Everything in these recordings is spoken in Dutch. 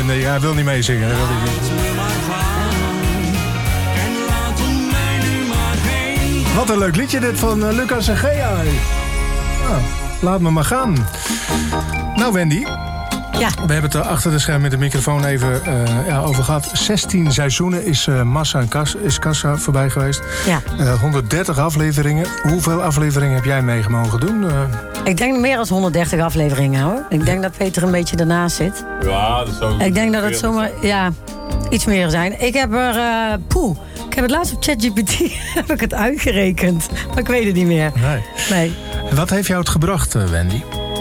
Nee, hij wil niet meezingen. Wat een leuk liedje dit van Lucas en Gea. Nou, laat me maar gaan. Nou, Wendy. Ja. We hebben het er achter de scherm met de microfoon even over gehad. 16 seizoenen is Massa en Kassa voorbij geweest. Ja. 130 afleveringen. Hoeveel afleveringen heb jij mee mogen doen? Ik denk meer dan 130 afleveringen, hoor. Ik denk dat Peter een beetje ernaast zit. Ja, dat zou... Ik denk dat het zomaar... Ja, iets meer zijn. Ik heb er... Ik heb het laatst op ChatGPT heb ik het uitgerekend. Maar ik weet het niet meer. Nee. En wat heeft jou het gebracht, Wendy?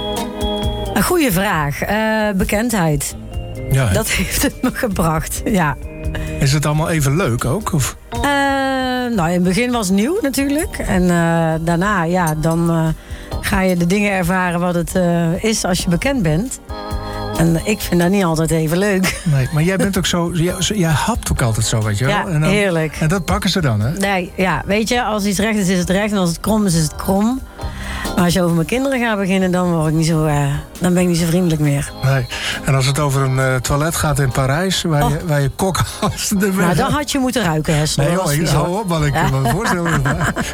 Een goede vraag. Bekendheid. Ja, dat heeft het me gebracht, ja. Is het allemaal even leuk ook? Of? Nou, in het begin was het nieuw natuurlijk. En daarna, ja, dan ga je de dingen ervaren wat het is als je bekend bent. En ik vind dat niet altijd even leuk. Nee, maar jij bent ook zo... Jij hapt ook altijd zo, weet je wel? Ja, en dan, heerlijk. En dat pakken ze dan, hè? Nee, ja, weet je, als iets recht is, is het recht. En als het krom is, is het krom. Maar als je over mijn kinderen gaat beginnen, dan word ik niet zo, dan ben ik niet zo vriendelijk meer. Nee. En als het over een toilet gaat in Parijs, waar je kokhalst... Nou, dan had je moeten ruiken, Hessel. Nee joh, ik hou op, want ik kan me voorstellen.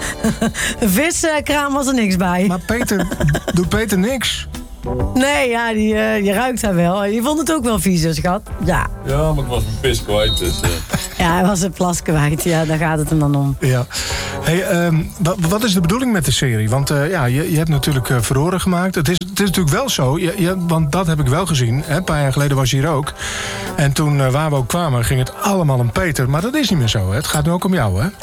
Een viskraam was er niks bij. Maar doet Peter niks? Nee, ja, die ruikt daar wel. Je vond het ook wel vies, schat. Ja. Ja, maar ik was mijn vis kwijt, dus... Ja, hij was een plas kwijt. Ja, daar gaat het hem dan om. Ja. Hey, wat is de bedoeling met de serie? Want je hebt natuurlijk verhoren gemaakt. Het is natuurlijk wel zo, want dat heb ik wel gezien. Hè, een paar jaar geleden was je hier ook. En toen waar we ook kwamen, ging het allemaal om Peter. Maar dat is niet meer zo, hè? Het gaat nu ook om jou, hè?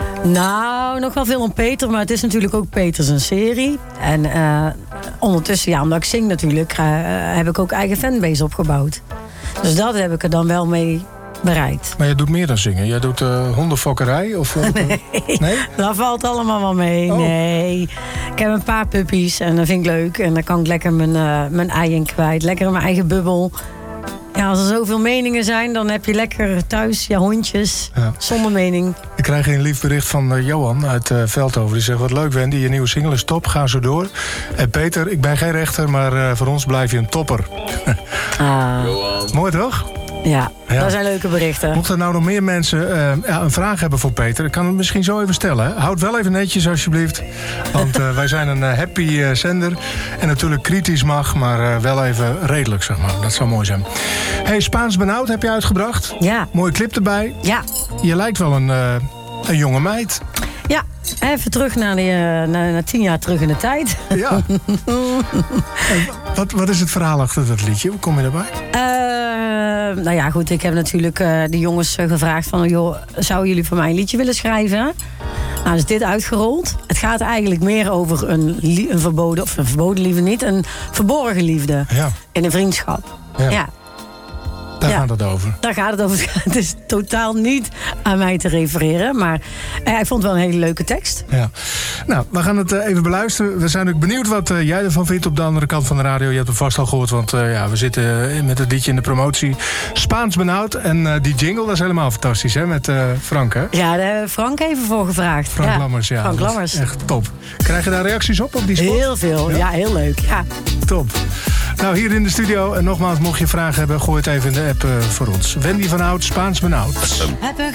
Nou, nog wel veel om Peter, maar het is natuurlijk ook Peter zijn serie. En ondertussen, ja, omdat ik zing natuurlijk, heb ik ook eigen fanbase opgebouwd. Dus dat heb ik er dan wel mee bereikt. Maar je doet meer dan zingen. Jij doet hondenfokkerij? Of, nee, dat valt allemaal wel mee. Oh. Nee, ik heb een paar puppies en dat vind ik leuk. En dan kan ik lekker mijn ei in kwijt. Lekker in mijn eigen bubbel. Ja, als er zoveel meningen zijn, dan heb je lekker thuis je hondjes. Ja. Zonder mening. Ik krijg een lief bericht van Johan uit Veldhoven. Die zegt, wat leuk Wendy, je nieuwe single is top, ga zo door. En Peter, ik ben geen rechter, maar voor ons blijf je een topper. Mooi toch? Ja, dat zijn leuke berichten. Mochten er nou nog meer mensen een vraag hebben voor Peter... ik kan het misschien zo even stellen. Hè? Houd wel even netjes alsjeblieft. Want wij zijn een happy zender. En natuurlijk kritisch mag, maar wel even redelijk, zeg maar. Dat zou mooi zijn. Hey, Spaans Benauwd heb je uitgebracht. Ja. Mooie clip erbij. Ja. Je lijkt wel een jonge meid. Ja, even terug naar 10 jaar terug in de tijd. Ja. Wat is het verhaal achter dat liedje? Hoe kom je daarbij? Nou ja, goed, ik heb natuurlijk de jongens gevraagd van... joh, zouden jullie voor mij een liedje willen schrijven? Nou, is dit uitgerold. Het gaat eigenlijk meer over een verboden liefde niet... een verborgen liefde in een vriendschap. Ja. Daar gaat het over. Daar gaat het over. Het is totaal niet aan mij te refereren. Maar ik vond het wel een hele leuke tekst. Ja. Nou, we gaan het even beluisteren. We zijn ook benieuwd wat jij ervan vindt op de andere kant van de radio. Je hebt het vast al gehoord, want we zitten met het liedje in de promotie. Spaans Benauwd. En die jingle, dat is helemaal fantastisch, hè? Met Frank, hè? Ja, daar hebben we Frank even voor gevraagd. Frank Lammers, ja. Frank Lammers. Echt top. Krijg je daar reacties op die spot? Heel veel, ja heel leuk. Ja. Top. Nou, hier in de studio. En nogmaals, mocht je vragen hebben, gooi het even in de app voor ons. Wendy van Hout, Spaans Benauwd.